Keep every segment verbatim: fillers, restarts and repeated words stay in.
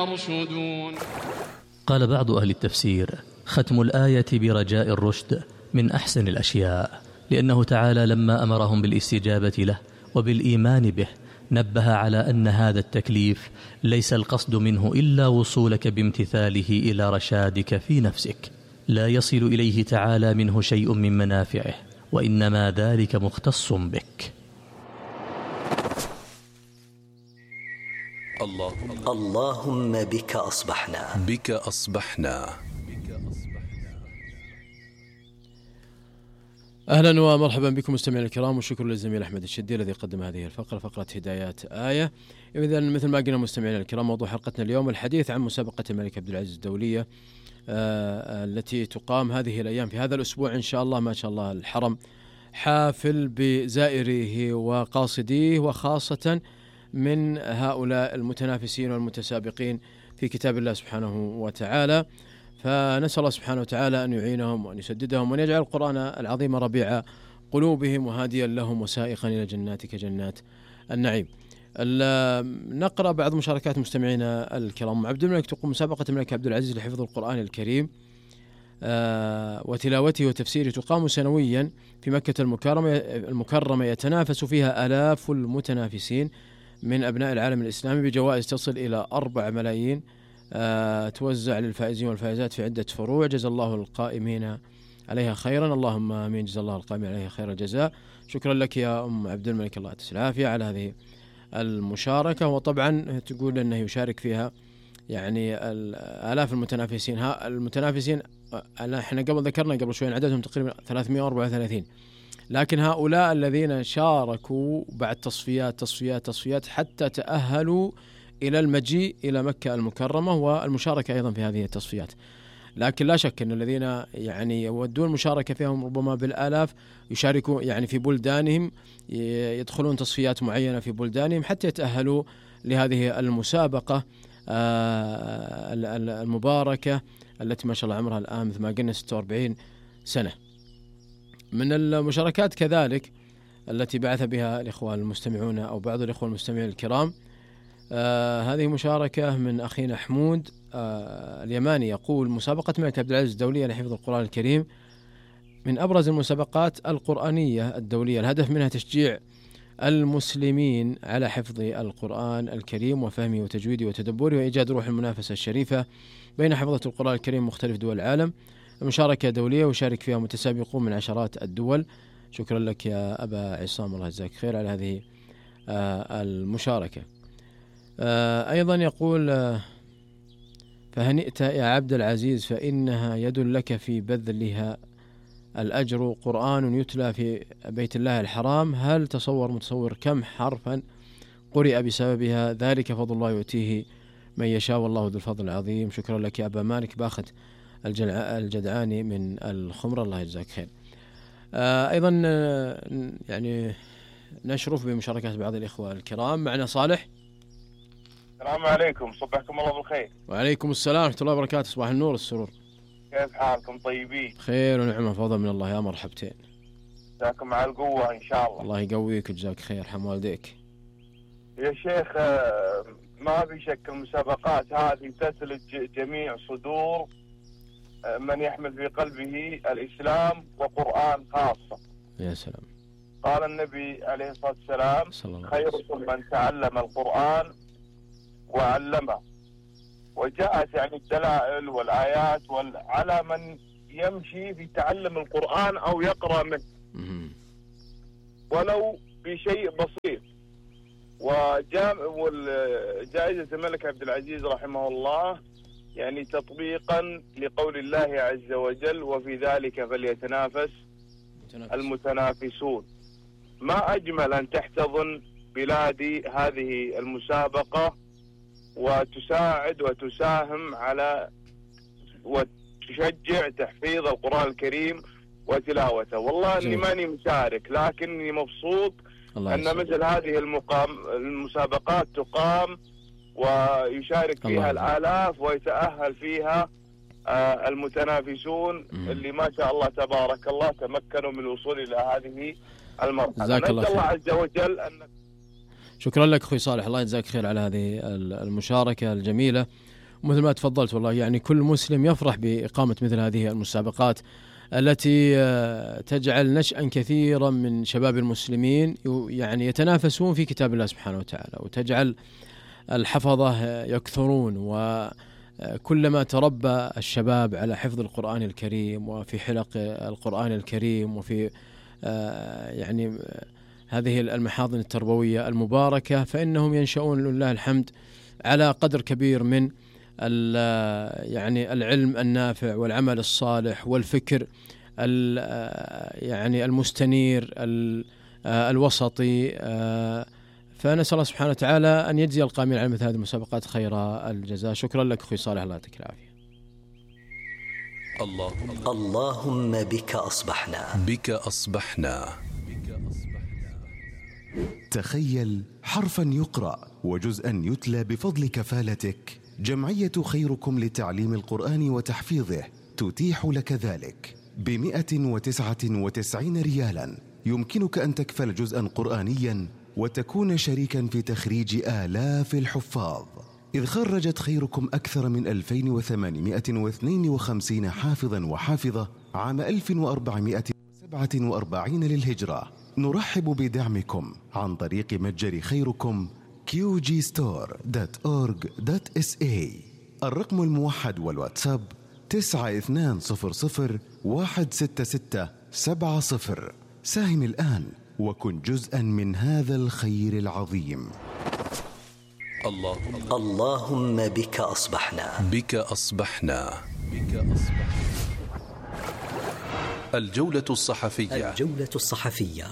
يرشدون. قال بعض أهل التفسير: ختم الآية برجاء الرشد من أحسن الأشياء، لأنه تعالى لما أمرهم بالاستجابة له وبالإيمان به نبه على أن هذا التكليف ليس القصد منه إلا وصولك بامتثاله إلى رشادك في نفسك، لا يصل إليه تعالى منه شيء من منافعه، وإنما ذلك مختص بك. اللهم, اللهم بك أصبحنا بك أصبحنا. أهلا ومرحبا بكم مستمعينا الكرام، وشكرا للزميل أحمد الشدي الذي قدم هذه الفقرة، فقرة هدايات آية. إذا مثل ما قلنا مستمعينا الكرام، موضوع حلقتنا اليوم الحديث عن مسابقة الملك عبد العزيز الدولية آه التي تقام هذه الأيام في هذا الأسبوع إن شاء الله. ما شاء الله الحرم حافل بزائريه وقاصديه، وخاصة من هؤلاء المتنافسين والمتسابقين في كتاب الله سبحانه وتعالى. فنسأل الله سبحانه وتعالى أن يعينهم وأن يسددهم وأن يجعل القرآن العظيم ربيع قلوبهم وهاديا لهم وسائقا إلى جناتك جنات النعيم. نقرأ بعض مشاركات مستمعينا الكرام. عبد الملك تقوم مسابقة الملك عبد العزيز لحفظ القرآن الكريم آه وتلاوته وتفسيره، تقام سنويا في مكة المكرمة المكرمة يتنافس فيها آلاف المتنافسين من أبناء العالم الإسلامي بجوائز تصل إلى أربع ملايين آه توزع للفائزين والفائزات في عدة فروع. جزا الله القائمين عليها خيرا، اللهم آمين. جزا الله القائمين عليها خير الجزاء. شكرا لك يا أم عبد الملك، الله يعطيك العافية على هذه المشاركة. وطبعا تقول أنه يشارك فيها يعني آلاف المتنافسين. ها المتنافسين احنا قبل ذكرنا قبل شوي عددهم تقريبا ثلاثمائة وأربعة وثلاثين، لكن هؤلاء الذين شاركوا بعد تصفيات تصفيات تصفيات حتى تأهلوا إلى المجيء إلى مكة المكرمة والمشاركة أيضا في هذه التصفيات. لكن لا شك أن الذين يعني يودون المشاركة فيهم ربما بالآلاف يشاركوا يعني في بلدانهم، يدخلون تصفيات معينة في بلدانهم حتى يتأهلوا لهذه المسابقة المباركة التي ما شاء الله عمرها الآن مثل ما قلنا ستة وأربعين سنة. من المشاركات كذلك التي بعث بها الإخوة المستمعون أو بعض الإخوة المستمعين الكرام، آه هذه مشاركة من أخينا حمود آه اليماني، يقول: مسابقة الملك عبد العزيز الدولية لحفظ القرآن الكريم من أبرز المسابقات القرآنية الدولية، الهدف منها تشجيع المسلمين على حفظ القرآن الكريم وفهمه وتجويده وتدبره، وإيجاد روح المنافسة الشريفة بين حفظة القرآن الكريم مختلف دول العالم. المشاركة دولية وشارك فيها متسابقون من عشرات الدول. شكرا لك يا أبا عصام، الله يجزاك خير على هذه آه المشاركة. آه أيضا يقول: آه فهنئت يا عبد العزيز، فإنها يد لك في بذلها الأجر، قرآن يتلى في بيت الله الحرام، هل تصور متصور كم حرفا قرئ بسببها؟ ذلك فضل الله يؤتيه من يشاء والله ذو الفضل العظيم. شكرا لك يا أبا مالك باخت الجدعاني من الخمرة، الله يجزاك خير. آه أيضا آه يعني نشرف بمشاركات بعض الإخوة الكرام. معنا صالح. السلام عليكم، صبحكم الله بالخير. وعليكم السلام ورحمة الله وبركاته، صباح النور السرور. كيف حالكم؟ طيبين؟ خير ونعمة فضل من الله، يا مرحبتين. جزاكم على القوة إن شاء الله. الله يقويك وجزاك خير، حم والديك. يا شيخ ما في شك المسابقات هذه تثلج جميع صدور من يحمل في قلبه الإسلام وقرآن خاصة. يا سلام. قال النبي عليه الصلاة والسلام: خيركم من تعلم القرآن وعلمه. وجاءت يعني الدلائل والآيات على من يمشي في تعلم القرآن أو يقرأ منه ولو بشيء بسيط. وجائزة الملك عبد العزيز رحمه الله يعني تطبيقا لقول الله عز وجل: وفي ذلك فليتنافس المتنافسون. ما أجمل أن تحتضن بلادي هذه المسابقة وتساعد وتساهم على وتشجع تحفيظ القرآن الكريم وتلاوته. والله أني ماني مشارك لكني مبسوط أن مثل هذه المقام المسابقات تقام ويشارك فيها الآلاف ويتأهل فيها آه المتنافسون اللي ما شاء الله تبارك الله تمكنوا من الوصول إلى هذه المرحلة. نسأل الله, الله عز وجل أن شكرا لك أخوي صالح، الله يجزاك خير على هذه المشاركة الجميلة مثل ما تفضلت والله يعني كل مسلم يفرح بإقامة مثل هذه المسابقات التي تجعل نشأ كثيرا من شباب المسلمين يعني يتنافسون في كتاب الله سبحانه وتعالى، وتجعل الحفظة يكثرون، وكلما تربى الشباب على حفظ القرآن الكريم وفي حلق القرآن الكريم وفي يعني هذه المحاضن التربوية المباركة، فإنهم ينشؤون لله الحمد على قدر كبير من يعني العلم النافع والعمل الصالح والفكر يعني المستنير الوسطي. فنسأل الله سبحانه وتعالى أن يجزي القائمين على مثل هذه المسابقات خير الجزاء. شكرا لك أخوي صالح، الله يعطيك العافية. اللهم بك أصبحنا بك أصبحنا تخيل حرفا يقرأ وجزءا يتلى بفضل كفالتك. جمعية خيركم لتعليم القرآن وتحفيظه تتيح لك ذلك بمئة وتسعة وتسعين ريالا. يمكنك أن تكفل جزءا قرآنيا وتكون شريكا في تخريج آلاف الحفاظ، إذ خرجت خيركم أكثر من ألفين وثمانمئة واثنين وخمسين حافظا وحافظة عام ألف وأربعمئة وسبعة وأربعين للهجرة. نرحب بدعمكم عن طريق متجر خيركم كيو جي ستور دوت أورغ دوت إس إيه. الرقم الموحد والواتساب تسعة اثنان صفر صفر واحد ستة ستة سبعة صفر. ساهم الآن وكن جزءا من هذا الخير العظيم. اللهم اللهم بك أصبحنا بك أصبحنا بك أصبحنا. الجولة الصحفية الجولة الصحفية.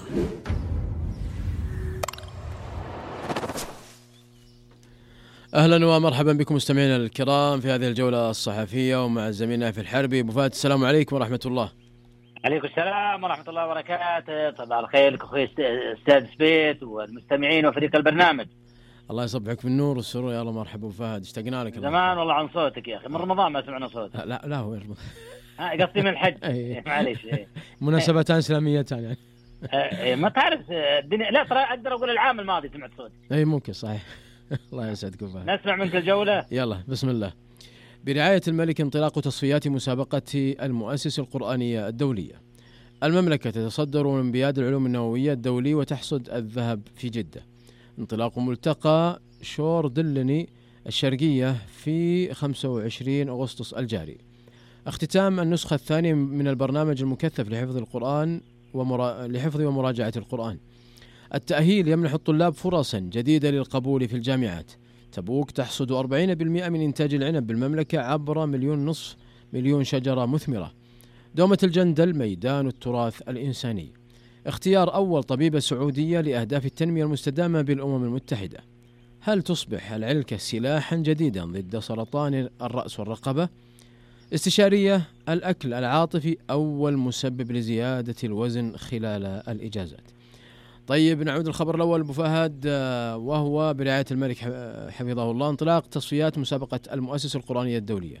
أهلا ومرحبا بكم مستمعينا الكرام في هذه الجولة الصحفية، ومع زميلنا في الحربي أبو فهد. السلام عليكم ورحمة الله. عليكم السلام ورحمة الله وبركاته. طبعا الخير لك أخوي أستاذ سبيت والمستمعين وفريق البرنامج. الله يصبحك بالنور والسرور. يا الله مرحبا أبو فهد، اشتقنا لك زمان والله عن صوتك يا أخي، من رمضان ما سمعنا صوتك. لا لا هو قصدي من الحج. معليش. مناسبتان إسلاميتان يعني. ما تعرف الدنيا. لا ترى أقدر أقول العام الماضي سمعت صوتي. أي ممكن صحيح. الله يسعدك أبو فهد. نسمع منك الجولة. يلا بسم الله. برعاية الملك انطلاق تصفيات مسابقة المؤسسة القرآنية الدولية. المملكة تتصدر أولمبياد العلوم النووية الدولي وتحصد الذهب في جدة. انطلاق ملتقى شور دلني الشرقية في خمسة وعشرين أغسطس الجاري. اختتام النسخة الثانية من البرنامج المكثف لحفظ القرآن ومرا... لحفظ ومراجعة القرآن. التأهيل يمنح الطلاب فرصا جديدة للقبول في الجامعات. تبوك تحصد أربعين بالمئة من إنتاج العنب بالمملكة عبر مليون نصف مليون شجرة مثمرة. دومة الجندل ميدان التراث الإنساني. اختيار أول طبيبة سعودية لأهداف التنمية المستدامة بالأمم المتحدة. هل تصبح العلكة سلاحا جديدا ضد سرطان الرأس والرقبة؟ استشارية الأكل العاطفي أول مسبب لزيادة الوزن خلال الإجازات. طيب نعود الخبر الأول أبو فهد، وهو برعاية الملك حفظه الله انطلاق تصفيات مسابقة المؤسسة القرآنية الدولية.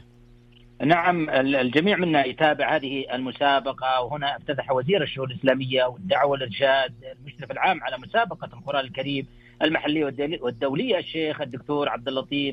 نعم، الجميع منا يتابع هذه المسابقة، وهنا افتتح وزير الشؤون الإسلامية والدعوة والإرشاد المشرف العام على مسابقة القرآن الكريم المحلية والدولية الشيخ الدكتور عبد اللطيف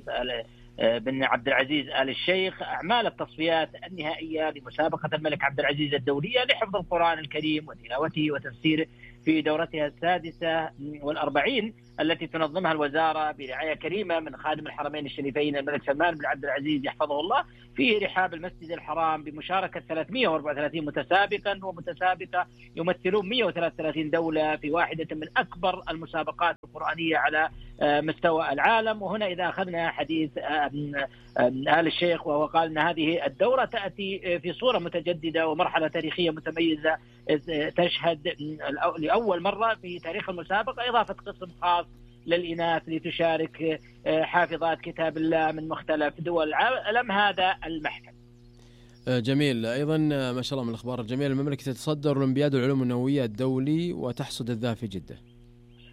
بن عبد العزيز آل الشيخ أعمال التصفيات النهائية لمسابقة الملك عبد العزيز الدولية لحفظ القرآن الكريم وتلاوته وتفسيره في دورتها السادسة والأربعين التي تنظمها الوزارة برعاية كريمة من خادم الحرمين الشريفين الملك سلمان بن عبد العزيز يحفظه الله في رحاب المسجد الحرام بمشاركة ثلاثمئة وأربعة وثلاثين متسابقا ومتسابقة يمثلون مئة وثلاثة وثلاثين دولة في واحدة من أكبر المسابقات القرآنية على مستوى العالم. وهنا إذا أخذنا حديث آل الشيخ وهو قال أن هذه الدورة تأتي في صورة متجددة ومرحلة تاريخية متميزة تشهد لأول مرة في تاريخ المسابقة إضافة قسم خاص للإناث لتشارك حافظات كتاب الله من مختلف دول العالم. هذا المحفل جميل. أيضا ما شاء الله من الأخبار الجميلة، المملكة تتصدر أولمبياد العلوم النووية الدولي وتحصد الذهب في جدة.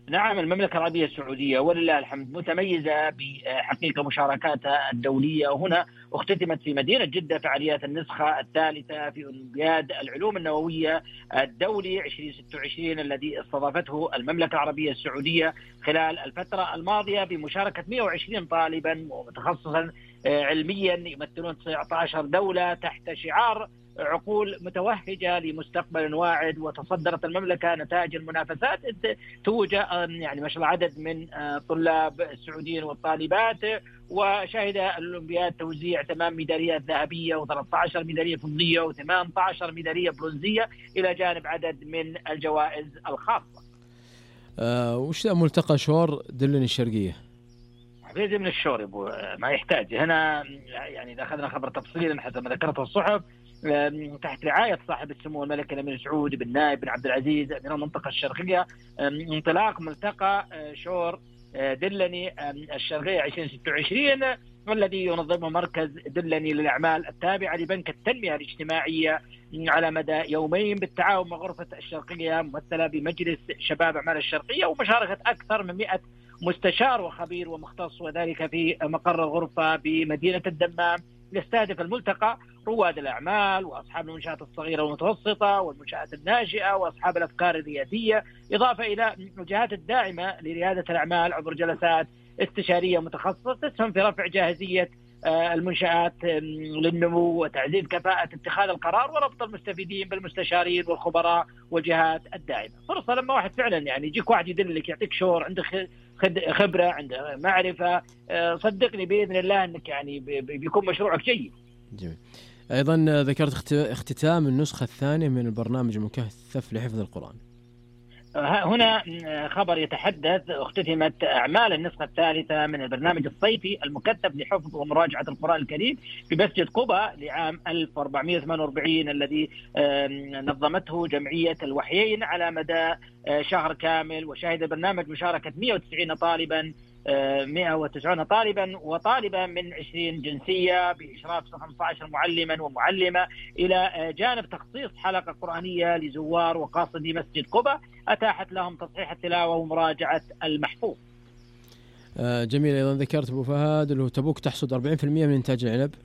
نعم، المملكة العربية السعودية ولله الحمد متميزة بحقيقة مشاركاتها الدولية، وهنا اختتمت في مدينة جدة فعاليات النسخة الثالثة في أولمبياد العلوم النووية الدولي ألفين وستة وعشرين الذي استضافته المملكة العربية السعودية خلال الفترة الماضية بمشاركة مئة وعشرين طالبا ومتخصصا علميا يمثلون تسعة عشر دولة تحت شعار عقول متوهجة لمستقبل واعد. وتصدرت المملكة نتائج المنافسات، توج يعني ما شاء الله عدد من طلاب السعوديين والطالبات، وشهد الأولمبياد توزيع ثمان ميداليات ذهبية وثلاثة عشر ميدالية فضية وثمانية عشر ميدالية برونزية إلى جانب عدد من الجوائز الخاصة. أه وش ملتقى شور دلني الشرقية؟ بيزي من الشور يبو ما يحتاج هنا، يعني إذا أخذنا خبر تفصيلا حسب ما ذكرته الصحف تحت رعاية صاحب السمو الملك الأمير سعود بن نايف بن عبد العزيز أمير المنطقة الشرقية، انطلاق ملتقى شور دلني الشرقية ألفين وستة وعشرين والذي ينظمه مركز دلني للأعمال التابعة لبنك التنمية الاجتماعية على مدى يومين بالتعاون مع غرفة الشرقية ممثلة بمجلس شباب أعمال الشرقية، ومشاركة أكثر من مئة مستشار وخبير ومختص، وذلك في مقر الغرفة بمدينة الدمام. يستهدف الملتقى رواد الأعمال وأصحاب المنشآت الصغيرة والمتوسطة والمنشآت الناشئة وأصحاب الأفكار الريادية، إضافة إلى الجهات الداعمة لريادة الأعمال عبر جلسات استشارية متخصصة تسهم في رفع جاهزية المنشآت للنمو وتعزيز كفاءة اتخاذ القرار وربط المستفيدين بالمستشارين والخبراء والجهات الداعمة. فرصة لما واحد فعلا يعني يجيك واحد يدلك يعطيك شور، عنده خبرة، عنده معرفة، صدقني بإذن الله أنك يعني بيكون مشروعك جيد. جميل. أيضا ذكرت اختتام النسخة الثانية من البرنامج المكثف لحفظ القرآن. هنا خبر يتحدث اختتمت أعمال النسخة الثالثة من البرنامج الصيفي المكثف لحفظ ومراجعة القرآن الكريم في مسجد قباء لعام ألف وأربعمئة وثمانية وأربعين الذي نظمته جمعية الوحيين على مدى شهر كامل، وشهد البرنامج مشاركة مئة وتسعين طالبا مئة وتسعين طالبا وطالبا من عشرين جنسية بإشراف خمسة عشر معلما ومعلمة، إلى جانب تخصيص حلقة قرآنية لزوار وقاصدي مسجد قباء أتاحت لهم تصحيح التلاوة ومراجعة المحفوظ. آه جميل. أيضا ذكرت أبو فهد اللي هو تبوك تحصد أربعين بالمئة من إنتاج العنب.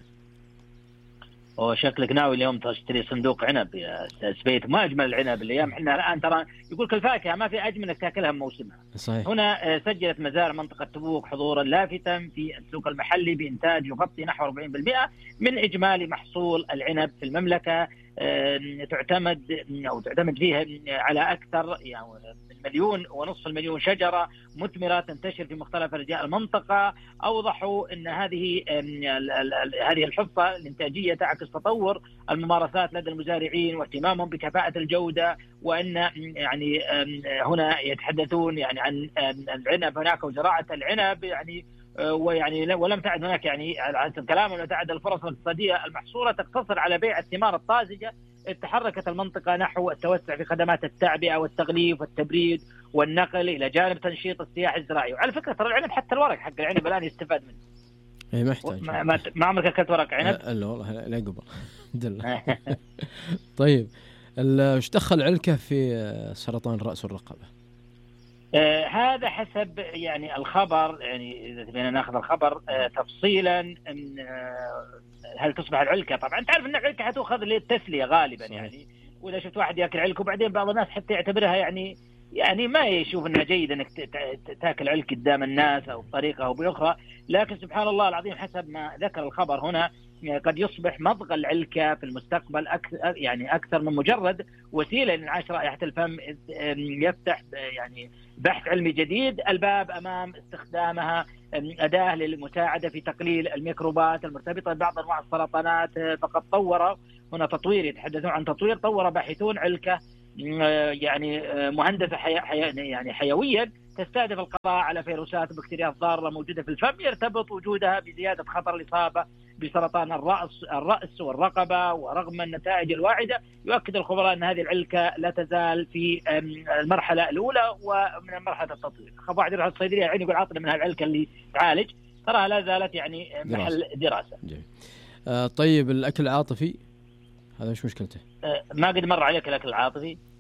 وشكلك ناوي اليوم تشتري صندوق عنب يا أستاذ سبيت. ما أجمل العنب الأيام، إحنا الآن ترى يقولك الفاكهة ما في أجمل إنك تأكلها بموسمها. صحيح. هنا سجلت مزارع منطقة تبوك حضورا لافتا في السوق المحلي بإنتاج يغطي نحو أربعين بالمئة من إجمالي محصول العنب في المملكة. تعتمد أو تعتمد فيها على أكثر يعني مليون ونصف المليون شجرة مثمرة تنتشر في مختلف أرجاء المنطقة. أوضحوا أن هذه هذه الحصة الإنتاجية تعكس تطور الممارسات لدى المزارعين واهتمامهم بكفاءة الجودة، وأن يعني هنا يتحدثون يعني عن العنب هناك وزراعة العنب يعني ويعني ولم تعد هناك يعني على الكلام ولا تعد الفرص الاقتصادية المحصورة تقتصر على بيع الثمار الطازجة. تحركت المنطقة نحو التوسع في خدمات التعبئة والتغليف والتبريد والنقل إلى جانب تنشيط السياحة الزراعية. وعلى فكرة ترى العنب حتى الورق حق العنب الآن يستفاد منه. إيه ما يحتاج. ما ما, ما عمرك أكلت ورق عنب؟ لا والله لا قبل. دلله. طيب وش دخل علكة في سرطان الرأس والرقبة؟ آه هذا حسب يعني الخبر، يعني إذا تبينا ناخذ الخبر آه تفصيلا آه هل تصبح العلكة. طبعا تعرف أن العلكة حتأخذ للتسلية غالبا يعني، وإذا شفت واحد يأكل علكة وبعدين بعض الناس حتى يعتبرها يعني يعني ما يشوف أنها جيدة أنك تأكل علكة قدام الناس أو بطريقة أو بأخرى، لكن سبحان الله العظيم حسب ما ذكر الخبر هنا قد يصبح مضغ العلكة في المستقبل أكثر يعني أكثر من مجرد وسيلة لإنعاش رائحة الفم. يفتح يعني بحث علمي جديد الباب أمام استخدامها أداة للمساعدة في تقليل الميكروبات المرتبطة ببعض أنواع السرطانات. فقد طور هنا تطوير، يتحدثون عن تطوير طور باحثون علكة يعني مهندسة حي... حي... يعني حيويا تستهدف القضاء على فيروسات وبكتيريات ضارة موجودة في الفم، يرتبط وجودها بزيادة خطر الإصابة بسرطان الرأس الرأس والرقبة. ورغم النتائج الواعدة يؤكد الخبراء أن هذه العلكة لا تزال في المرحلة الأولى ومن مرحلة التطوير. خب واحد يروح الصيدلية يعني يقول عطنا من هالعلكة اللي تعالج، تراها لا زالت يعني محل دراسة. جميل. آه طيب الأكل العاطفي هذا مش مشكلته؟ آه ما قد مر عليك الأكل العاطفي؟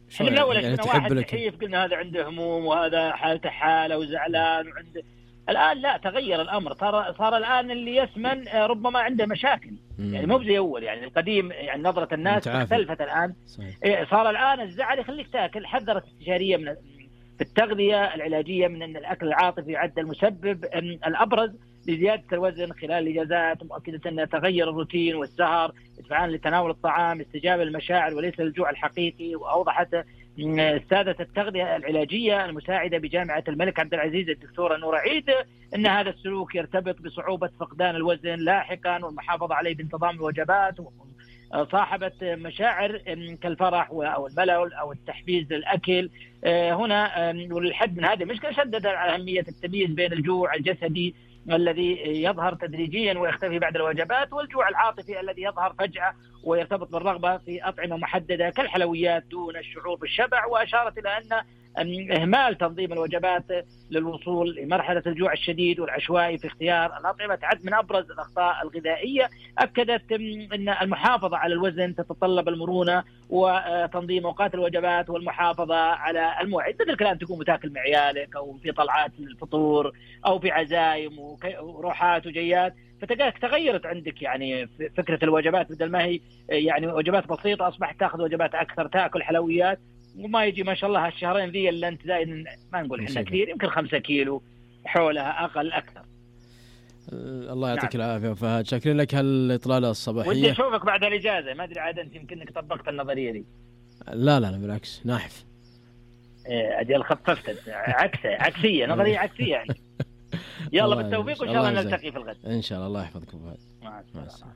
احنا من اول يعني واحد كيف قلنا هذا عنده هموم وهذا حالته حاله وزعلان وعنده. الان لا، تغير الامر، صار صار الان اللي يسمن ربما عنده مشاكل. مم. يعني مو زي اول، يعني القديم يعني نظره الناس اختلفت الان. صحيح. صار الان الزعل يخليك تاكل. حذرت استشاريه من في التغذيه العلاجيه من ان الاكل العاطفي يعد المسبب الابرز لزياده الوزن خلال الاجازات، مؤكده ان تغير الروتين والسهر يدفعان لتناول الطعام استجابه للمشاعر وليس للجوع الحقيقي. واوضحت استاذة التغذية العلاجية المساعدة بجامعة الملك عبد العزيز الدكتورة نورة عيد أن هذا السلوك يرتبط بصعوبة فقدان الوزن لاحقا والمحافظة عليه بانتظام الوجبات، صاحبة مشاعر كالفرح أو الملل أو التحفيز للأكل. هنا والحد من هذه المشكلة شدد على أهمية التمييز بين الجوع الجسدي الذي يظهر تدريجيا ويختفي بعد الوجبات، والجوع العاطفي الذي يظهر فجأة ويرتبط بالرغبة في أطعمة محددة كالحلويات دون الشعور بالشبع. وأشارت إلى أن إهمال تنظيم الوجبات للوصول لمرحلة الجوع الشديد والعشوائي في اختيار الأطعمة تعد من أبرز الأخطاء الغذائية. أكدت أن المحافظة على الوزن تتطلب المرونة وتنظيم أوقات الوجبات والمحافظة على الموعد، بدل الكلام تكون متاكل مع عيالك أو في طلعات الفطور أو في عزايم وروحات وجيات، فتغيرت عندك يعني فكرة الوجبات، بدل ما هي يعني وجبات بسيطة أصبحت تأخذ وجبات أكثر، تأكل حلويات وما يجي ما شاء الله هالشهرين ذي اللي أنت زايد ما نقول إحنا كثير، يمكن خمسة كيلو حولها أقل أكثر. الله يعطيك نعم. العافية فهد، شاكرين لك هالإطلالة الصباحية. ودي أشوفك بعد الإجازة، ما أدري عاد أنت يمكنك طبقت النظرية دي. لا لا لا بالعكس ناحف. إيه أجل خففت عكسة عكسية نظرية عكسية يعني. يلا بالتوفيق وإن شاء الله نلتقي في الغد. إن شاء الله. الله يحفظكم فهد. مع السلامة.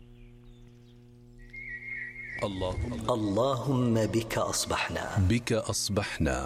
اللهم اللهم بك أصبحنا بك أصبحنا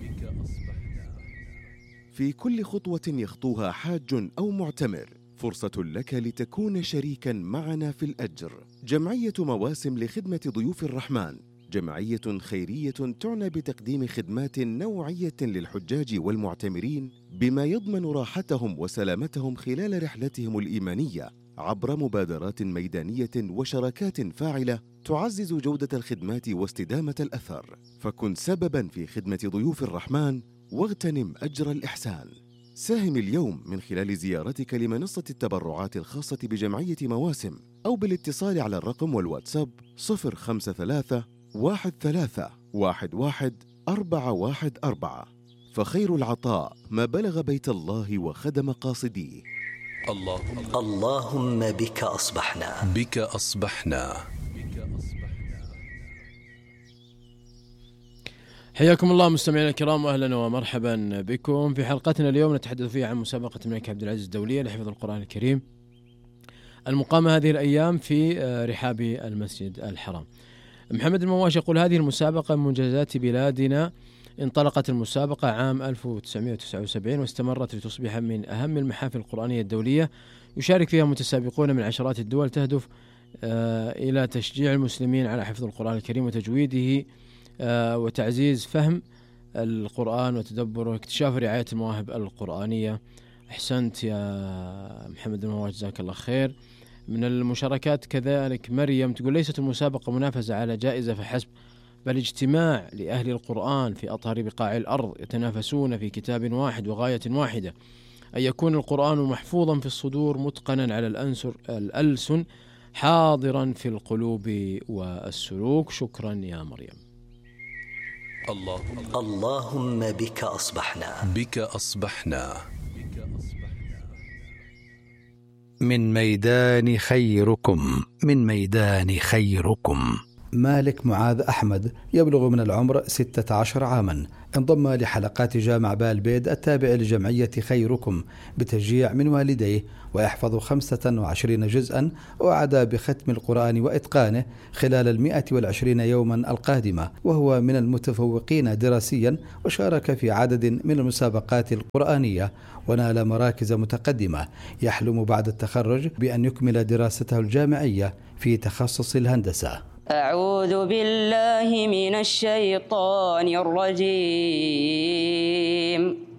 في كل خطوة يخطوها حاج أو معتمر فرصة لك لتكون شريكا معنا في الأجر. جمعية مواسم لخدمة ضيوف الرحمن جمعية خيرية تعنى بتقديم خدمات نوعية للحجاج والمعتمرين بما يضمن راحتهم وسلامتهم خلال رحلتهم الإيمانية عبر مبادرات ميدانية وشراكات فاعلة تعزز جودة الخدمات واستدامة الأثر. فكن سبباً في خدمة ضيوف الرحمن واغتنم أجر الإحسان. ساهم اليوم من خلال زيارتك لمنصة التبرعات الخاصة بجمعية مواسم أو بالاتصال على الرقم والواتساب صفر خمسة ثلاثة واحد ثلاثة واحد واحد أربعة واحد أربعة. فخير العطاء ما بلغ بيت الله وخدم قاصديه. اللهم اللهم بك أصبحنا بك أصبحنا حياكم الله مستمعينا الكرام، أهلا ومرحبا بكم في حلقتنا اليوم نتحدث فيها عن مسابقة الملك عبد العزيز الدولية لحفظ القرآن الكريم المقامة هذه الأيام في رحاب المسجد الحرام. محمد المواش يقول: هذه المسابقة من منجزات بلادنا. انطلقت المسابقة عام ألف وتسعمائة وتسعة وسبعين واستمرت لتصبح من أهم المحافل القرآنية الدولية يشارك فيها متسابقون من عشرات الدول، تهدف آه إلى تشجيع المسلمين على حفظ القرآن الكريم وتجويده آه وتعزيز فهم القرآن وتدبره واكتشاف رعاية المواهب القرآنية. أحسنت يا محمد المواش، جزاك الله خير. من المشاركات كذلك مريم تقول: ليست المسابقة منافسة على جائزة فحسب، بل اجتماع لأهل القرآن في أطهر بقاع الأرض يتنافسون في كتاب واحد وغاية واحدة، أن يكون القرآن محفوظا في الصدور متقنا على الأنسر الألسن حاضرا في القلوب والسلوك. شكرا يا مريم. اللهم اللهم بك أصبحنا بك أصبحنا من ميدان خيركم من ميدان خيركم. مالك معاذ أحمد يبلغ من العمر ستة عشر عاما، انضم لحلقات جامع بالبيد التابع لجمعية خيركم بتشجيع من والديه، ويحفظ خمسة وعشرين جزءا وعد بختم القرآن وإتقانه خلال المئة والعشرين يوما القادمة، وهو من المتفوقين دراسيا وشارك في عدد من المسابقات القرآنية ونال مراكز متقدمة. يحلم بعد التخرج بأن يكمل دراسته الجامعية في تخصص الهندسة. أعوذ بالله من الشيطان الرجيم.